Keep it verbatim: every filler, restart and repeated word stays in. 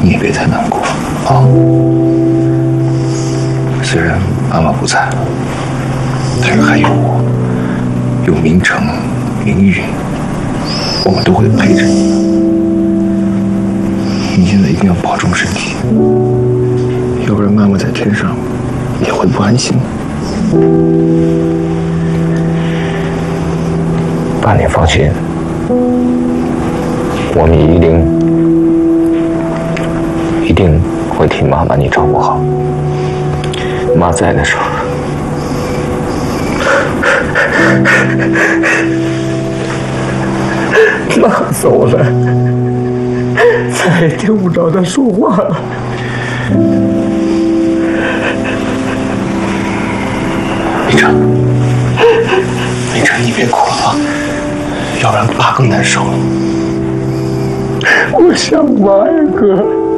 你也别太难过啊。虽然妈妈不在了，但是还有我，有明成、明玉，我们都会陪着你的。你现在一定要保重身体，要不然妈妈在天上也会不安心。 爸，你放心，我们一定一定会替妈妈你照顾好。妈在的时候，妈走了，再也听不着她说话了。 明成，明成，你别哭了啊，要不然爸更难受了。 我想妈呀，哥。